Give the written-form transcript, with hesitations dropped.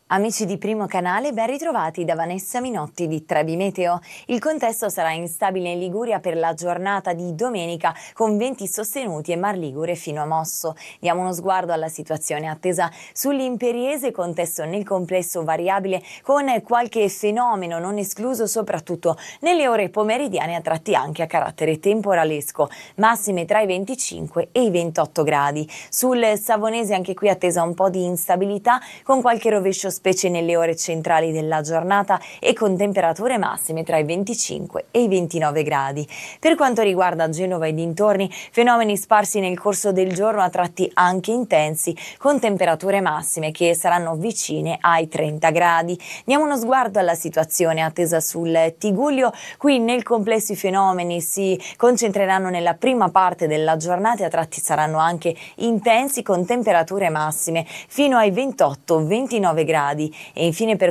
Amici di Primo Canale, ben ritrovati da Vanessa Minotti di Trebi Meteo. Il contesto sarà instabile in Liguria per la giornata di domenica, con venti sostenuti e Mar Ligure fino a Mosso. Diamo uno sguardo alla situazione attesa sull'Imperiese, contesto nel complesso variabile, con qualche fenomeno non escluso soprattutto nelle ore pomeridiane, a tratti anche a carattere temporalesco, massime tra i 25 e i 28 gradi. Sul Savonese anche qui attesa un po' di instabilità, con qualche rovescio specie nelle ore centrali della giornata e con temperature massime tra i 25 e i 29 gradi. Per quanto riguarda Genova e dintorni, fenomeni sparsi nel corso del giorno, a tratti anche intensi, con temperature massime che saranno vicine ai 30 gradi. Diamo uno sguardo alla situazione attesa sul Tigullio. Qui nel complesso i fenomeni si concentreranno nella prima parte della giornata e a tratti saranno anche intensi, con temperature massime fino ai 28-29 gradi. E infine, per